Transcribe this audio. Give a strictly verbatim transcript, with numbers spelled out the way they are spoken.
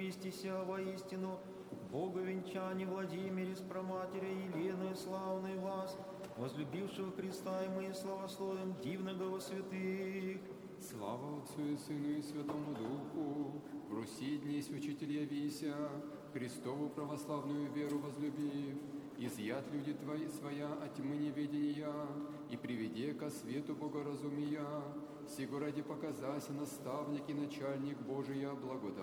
причистися воистину, Боговенчане Владимире с проматерей Еленой славной вас, возлюбившего Христа, и мы славословим дивного во святых. Слава Отцу и Сыну и Святому Духу, в Руси днесь учитель явися, Христову православную веру возлюбив, изъят люди Твои своя от тьмы неведения, и приведи ко свету богоразумия, сего ради показася наставник и начальник Божия благодати.